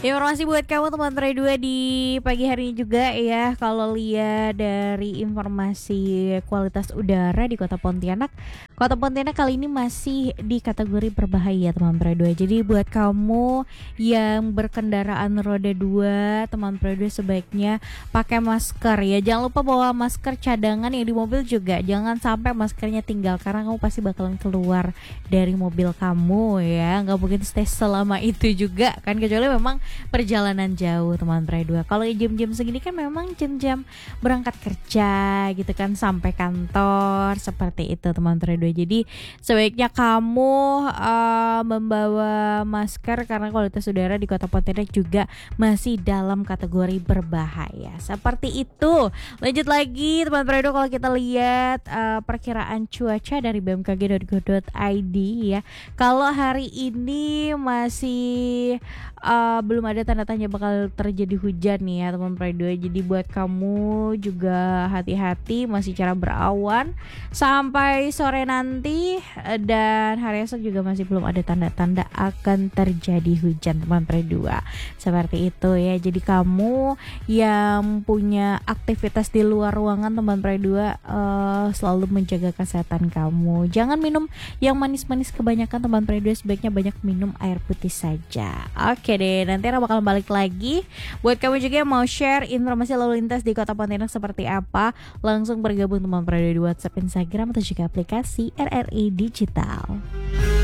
Informasi buat kamu teman Pre 2 di pagi hari ini juga ya. Kalau lihat dari informasi kualitas udara di Kota Pontianak, Kota Pontianak kali ini masih di kategori berbahaya teman Pre 2. Jadi buat kamu yang berkendaraan roda 2, teman Pre 2 sebaiknya pakai masker ya. Jangan lupa bawa masker cadangan yang di mobil juga. Jangan sampai maskernya tinggal karena kamu pasti bakalan keluar dari mobil kamu ya. Nggak mungkin stay selama itu juga kan, kecuali memang perjalanan jauh teman Pre 2. Kalau jam-jam segini kan memang jam-jam berangkat kerja gitu kan, sampai kantor seperti itu teman Pre 2. Jadi sebaiknya kamu membawa masker karena kualitas udara di Kota Pontianak juga masih dalam kategori berbahaya. Seperti itu. Lanjut lagi teman Pre 2, kalau kita lihat perkiraan cuaca dari bmkg.go.id ya. Kalau hari ini masih belum ada tanda tanya bakal terjadi hujan nih ya teman Pre 2. Jadi buat kamu juga hati-hati, masih cerah berawan sampai sore nanti, dan hari esok juga masih belum ada tanda-tanda akan terjadi hujan teman Pre 2. Seperti itu ya. Jadi kamu yang punya aktivitas di luar ruangan teman Pre 2, selalu menjaga kesehatan kamu. Jangan minum yang manis-manis kebanyakan teman Pre 2, sebaiknya banyak minum air putih saja. Oke deh, nanti aku bakal balik lagi. Buat kamu juga yang mau share informasi lalu lintas di Kota Pontianak seperti apa, langsung bergabung teman Pre 2 di WhatsApp, Instagram, atau juga aplikasi RRI Digital.